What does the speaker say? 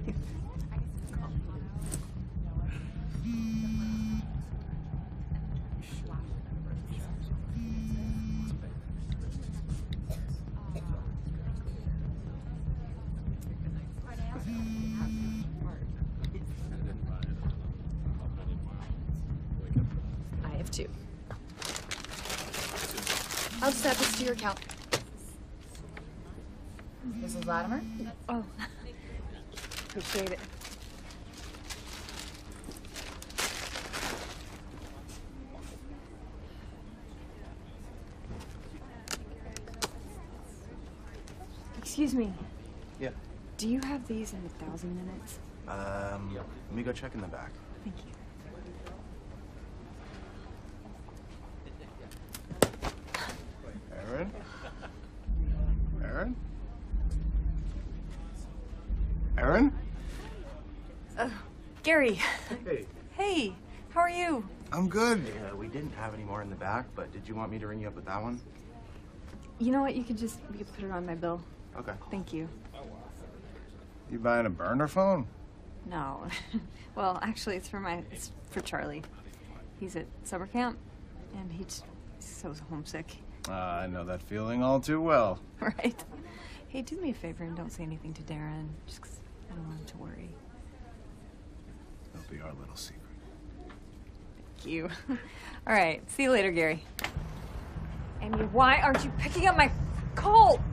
I have 2. I'll just add this to your account. Mrs. Latimer? Oh, appreciate it. Excuse me. Yeah. Do you have these in 1,000 minutes? Let me go check in the back. Thank you. Aaron? Aaron? Aaron? Gary. Hey. Hey, how are you? I'm good. We didn't have any more in the back, but did you want me to ring you up with that one? You know what? You could put it on my bill. Okay. Thank you. You buying a burner phone? No. Well, actually, it's for Charlie. He's at summer camp, and he's so homesick. I know that feeling all too well. Right? Hey, do me a favor and don't say anything to Darren, just 'cause I don't want him to worry. It'll be our little secret. Thank you. All right. See you later, Gary. And why aren't you picking up my call?